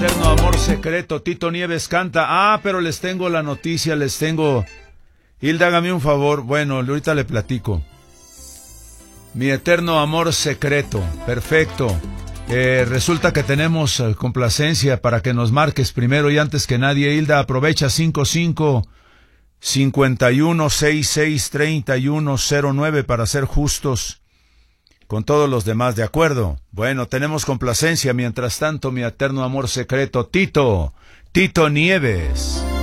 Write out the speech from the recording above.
eterno amor secreto. Tito Nieves canta. Pero les tengo la noticia, les tengo... Hilda, hágame un favor. Bueno, ahorita le platico. Mi eterno amor secreto. Perfecto. Resulta que tenemos complacencia para que nos marques primero y antes que nadie. Hilda, aprovecha 55-51-66-3109 para ser justos con todos los demás, ¿de acuerdo? Bueno, tenemos complacencia. Mientras tanto, mi eterno amor secreto, Tito Nieves.